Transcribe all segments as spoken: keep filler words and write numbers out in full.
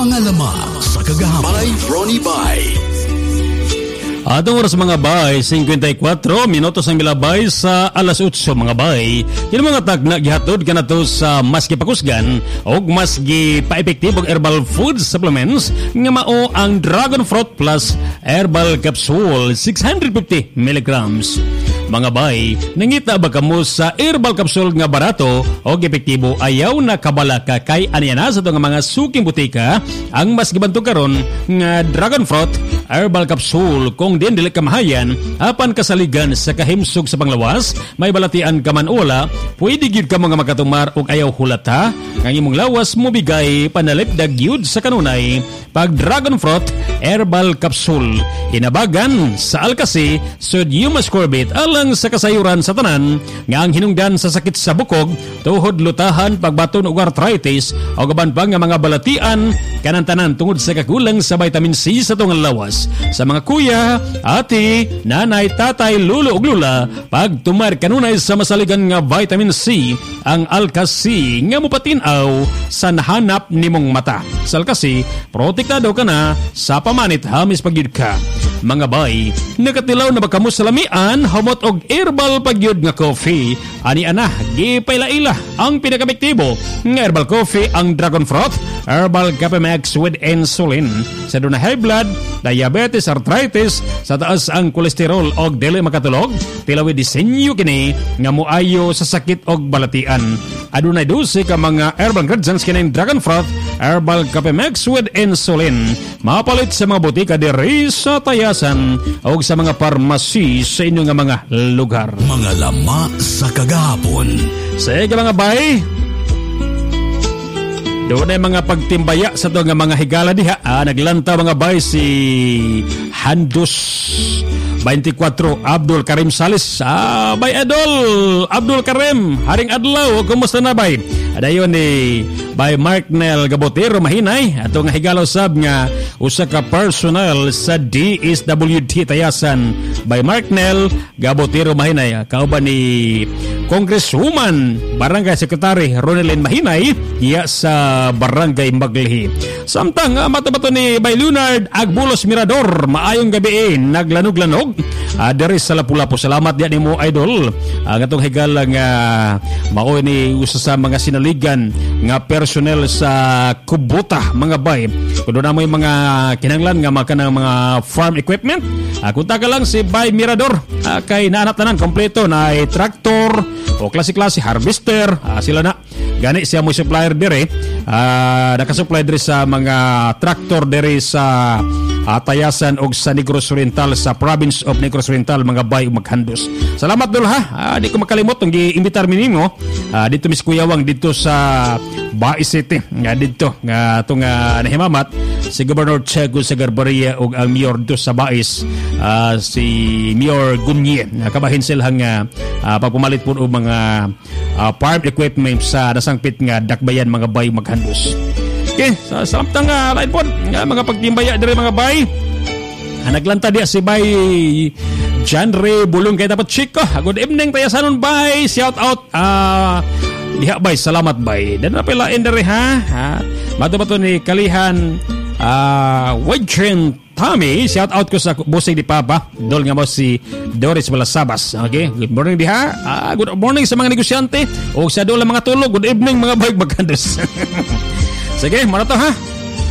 Mga lama sa kagahapon. By Ronnie Bay. Atong oras mga bay, fifty-four minutos ang milabay sa alas eight mga bay. Kini mga tagna gihatod kanato sa mas gipakusgan og mas gipaepektibo og herbal food supplements nga mao ang Dragon Fruit Plus Herbal Capsule six hundred fifty milligrams. Mga bay, nangita ba kamo sa herbal capsule nga barato o epektibo ayaw na kabala ka kay aniya na sa ito nga mga suking butika ang mas gibantog karon nga Dragon Fruit Herbal Capsule kung din dili kamahayan apan kasaligan sa kahimsog sa panglawas may balatian ka man ula pwede gyud ka mga makatumar og ayaw hulata nga imong lawas mo bigay panalipdag gyud sa kanunay pag Dragon Fruit Herbal Capsule inabagan sa alkasi sodium ascorbate alang sa kasayuran sa tanan nga ang hinungdan sa sakit sa bukog tuhod lutahan pagbaton og arthritis o gaban pa nga mga balatian kanang tanan tungod sa kakulang sa vitamin C sa tungal lawas sa mga kuya, ate, nanay, tatay, lulo ug lula pag tumar kanunay sa masaligan nga vitamin C ang alkasi nga mopatinaw sa nahanap nimong mata sa alkasi protektado ka na sa pamanit hamis pagyud ka. Mga bay, nakatilaw na ba kamo sa lamian, humot og herbal pagyud nga coffee. Ani ana, gipaila-ila ang pinakabektibo nga herbal coffee ang Dragon Fruit Herbal Cafe Max with insulin. Sa doon na high blood, diabetes, arthritis, sa taas ang kolesterol og dili makatulog, tilawi disenyo kini nga muayo sa sakit og balatian. Adunay dose ka mga herbal ingredients kini Dragon Fruit Herbal Cafe Max with insulin. Mapalit sa mga butika diri sa Tayasan o sa mga parmasi sa inyong mga lugar. Mga lama sa kagahapon. Sige mga bay, doon ay mga pagtimbaya sa ito nga mga higala diha. Ah, naglanta mga bay si Handus twenty-four Abdul Karim Salis. Ah, bay Adol Abdul Karim, haring adlaw, kumusta na bay? Adayon ni by Mark Nel Gabotero Mahinay ato nga higalaw sab nga usa ka personal sa D S W D Tayasan by Mark Nel Gabotero Mahinay kauban ni Congresswoman Barangay Secretary Ronelyn Mahinay iya sa Barangay Maglihi. Samtang uh, matabato ni by Leonard Agbulos Mirador maayong gabi naglanog-lanog uh, diri sa Lapu-Lapu. Salamat diyan nimo idol ang uh, atong higala nga uh, mao ni usa sa mga sinaligan nga personnel sa Kubota mga bay. Kuno na mo yung mga kinanglan nga maka ng mga farm equipment. Uh, kunta ka lang si Bay Mirador uh, kay naanap tanan kompleto na ay traktor o klase-klase harvester uh, sila na. Gani siya mo supplier dire. Uh, nakasupply dire sa mga traktor dire sa uh, Tayasan og sa Negros Oriental sa province of Negros Oriental mga bay ug maghandos. Salamat dol ha. Uh, di ko makalimot ang gi-imbitar mi nimo uh, dito Miss Kuyawang dito sa Bae City nga dito nga ato nga nahimamat si Governor Chego Sagarbaria ug ang mayor do sa Baes uh, si Mayor Gunye. Uh, kabahin sila nga uh, pagpumalit po og mga uh, farm equipment sa nasangpit nga dakbayan mga bay maghandos. Okay, sa so, samtang uh, lain po nga mga pagtimbaya dire mga bay. Uh, naglanta dia si Bay John Ray Bulong kay dapat Chico. Good evening Tayasanon bay. Shout out uh, diha bay, salamat bay. Dan na pala endere ha. ha? Mato-mato ni Kalihan uh, Wedgen Tommy, shout out ko sa busing di Papa. Dol nga mo si Doris Balasabas. Okay, good morning diha. Uh, good morning sa mga negosyante o sa dol mga tulog. Good evening mga bayog magkandos. Sige, mara to ha.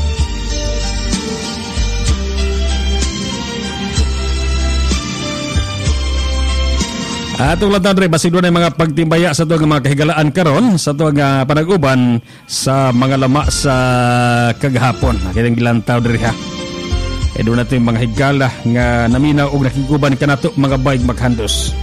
Atong lantan rin, basig doon ay mga pagtimbaya sa ito ng mga kahigalaan karon sa ito nga panag-uban sa mga lama sa kagahapon. Kitang gilantaw diri ha. E doon natin mga higala nga naminaw og nakiguban ka na ito mga bayig maghandos.